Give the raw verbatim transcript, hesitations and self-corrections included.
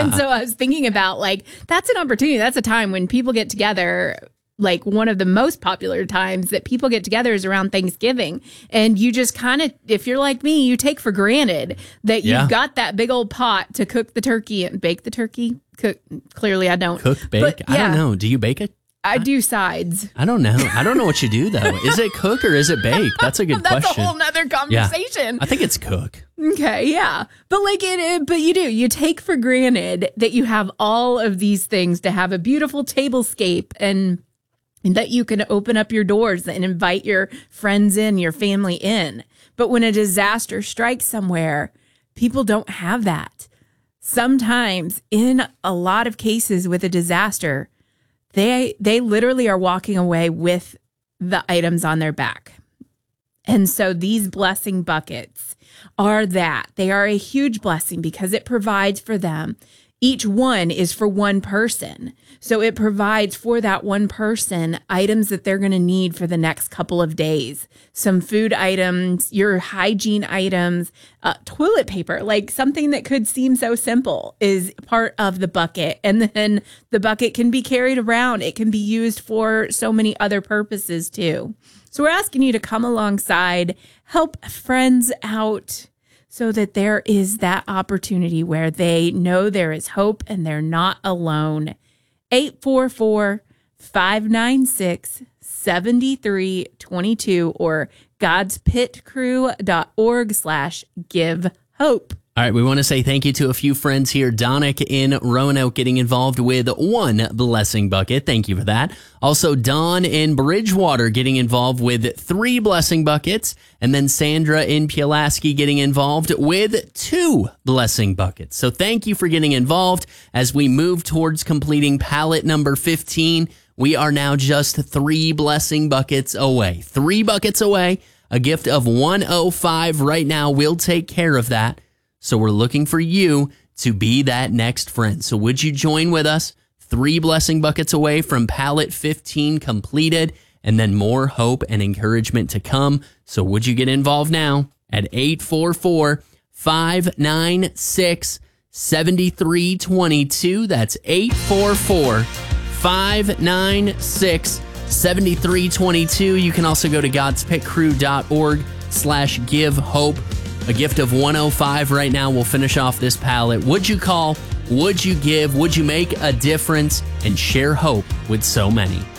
And so I was thinking about, like, that's an opportunity. That's a time when people get together. Like, one of the most popular times that people get together is around Thanksgiving. And you just kind of, if you're like me, you take for granted that you've Yeah. got that big old pot to cook the turkey and bake the turkey. Cook. Clearly, I don't. Cook, bake? But, I don't yeah, know. Do you bake it? I do sides. I don't know. I don't know what you do, though. Is it cook or is it bake? That's a good That's question. a whole nother conversation. I think it's cook. Okay, yeah. But like it, it, but you do, you take for granted that you have all of these things to have a beautiful tablescape and, and that you can open up your doors and invite your friends in, your family in. But when a disaster strikes somewhere, people don't have that. Sometimes, in a lot of cases with a disaster, they they literally are walking away with the items on their back. And so these blessing buckets are that. They are a huge blessing because it provides for them. Each one is for one person. So it provides for that one person items that they're going to need for the next couple of days. Some food items, your hygiene items, uh, toilet paper, like something that could seem so simple is part of the bucket. And then the bucket can be carried around. It can be used for so many other purposes too. So we're asking you to come alongside, help friends out, so that there is that opportunity where they know there is hope and they're not alone. eight four four, five nine six, seven three two two or godspitcrew.org slash give hope. All right, we want to say thank you to a few friends here. Donick in Roanoke getting involved with one blessing bucket. Thank you for that. Also, Don in Bridgewater getting involved with three blessing buckets. And then Sandra in Pulaski getting involved with two blessing buckets. So thank you for getting involved. As we move towards completing pallet number fifteen, we are now just three blessing buckets away. Three buckets away. A gift of one oh five right now. We'll take care of that. So we're looking for you to be that next friend. So would you join with us? Three blessing buckets away from pallet fifteen completed, and then more hope and encouragement to come. So would you get involved now at eight four four, five nine six, seven three two two? That's eight four four, five nine six, seven three two two. You can also go to godspitcrew.org slash give hope. A gift of one oh five right now. We'll finish off this pallet. Would you call? Would you give? Would you make a difference and share hope with so many?